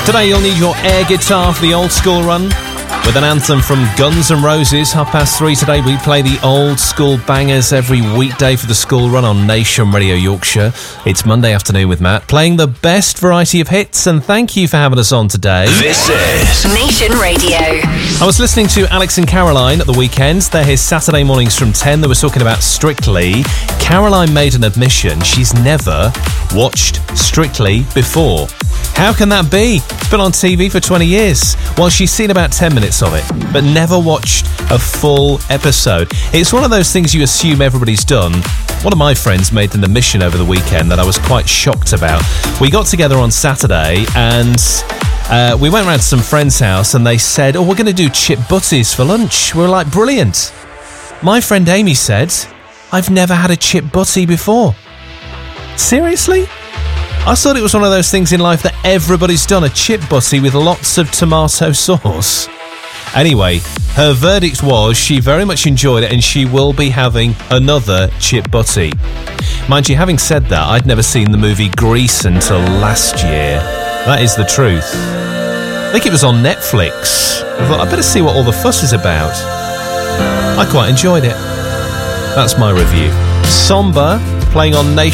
Today you'll need your air guitar for the old school run with an anthem from Guns N' Roses. 3:30 today we play the old school bangers every weekday for the school run on Nation Radio Yorkshire. It's Monday afternoon with Matt, playing the best variety of hits, and thank you for having us on today. This is Nation Radio. I was listening to Alex and Caroline at the weekend. They're here Saturday mornings from 10. They were talking about Strictly. Caroline made an admission. She's never watched Strictly before. How can that be? It's been on TV for 20 years. Well, she's seen about 10 minutes of it, but never watched a full episode. It's one of those things you assume everybody's done. One of my friends made an admission over the weekend that I was quite shocked about. We got together on Saturday and we went round to some friend's house and they said, we're going to do chip butties for lunch. We were like, brilliant. My friend Amy said, I've never had a chip butty before. Seriously? I thought it was one of those things in life that everybody's done, a chip butty with lots of tomato sauce. Anyway, her verdict was she very much enjoyed it and she will be having another chip butty. Mind you, having said that, I'd never seen the movie Grease until last year. That is the truth. I think it was on Netflix. I thought, I better see what all the fuss is about. I quite enjoyed it. That's my review. Somber, playing on Nation.